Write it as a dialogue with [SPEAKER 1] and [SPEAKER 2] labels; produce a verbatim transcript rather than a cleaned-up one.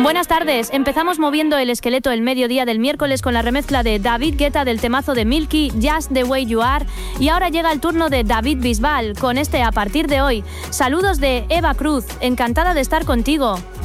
[SPEAKER 1] Buenas tardes. Empezamos moviendo el esqueleto el mediodía del miércoles con la remezcla de David Guetta del temazo de Milky, Just the Way You Are. Y ahora llega el turno de David Bisbal con este A Partir de Hoy. Saludos de Eva Cruz. Encantada de estar contigo.